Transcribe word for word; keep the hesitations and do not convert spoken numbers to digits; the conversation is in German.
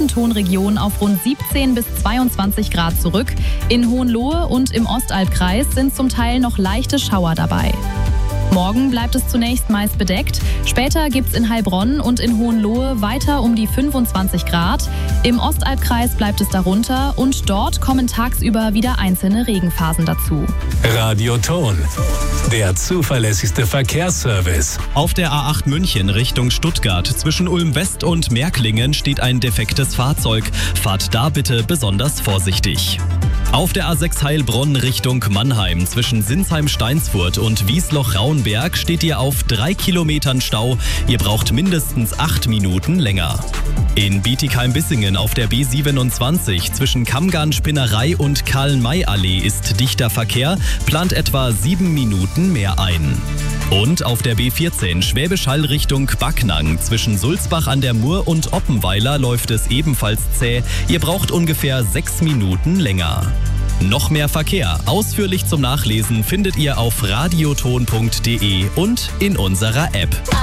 Nordschwabentonregion auf rund siebzehn bis zweiundzwanzig Grad zurück. In Hohenlohe und im Ostalbkreis sind zum Teil noch leichte Schauer dabei. Morgen bleibt es zunächst meist bedeckt. Später gibt es in Heilbronn und in Hohenlohe weiter um die fünfundzwanzig Grad. Im Ostalbkreis bleibt es darunter und dort kommen tagsüber wieder einzelne Regenphasen dazu. Radioton, der zuverlässigste Verkehrsservice. Auf der A acht München Richtung Stuttgart zwischen Ulm West und Märklingen steht ein defektes Fahrzeug. Fahrt da bitte besonders vorsichtig. Auf der A sechs Heilbronn Richtung Mannheim zwischen Sinsheim-Steinsfurt und Wiesloch-Rauenberg steht ihr auf drei Kilometern Stau. Ihr braucht mindestens acht Minuten länger. In Bietigheim-Bissingen auf der B siebenundzwanzig zwischen Kammgarn-Spinnerei und Karl-May-Allee ist dichter Verkehr, plant etwa sieben Minuten mehr ein. Und auf der B vierzehn Schwäbisch Hall Richtung Backnang zwischen Sulzbach an der Mur und Oppenweiler läuft es ebenfalls zäh. Ihr braucht ungefähr sechs Minuten länger. Noch mehr Verkehr, ausführlich zum Nachlesen, findet ihr auf radioton punkt de und in unserer App.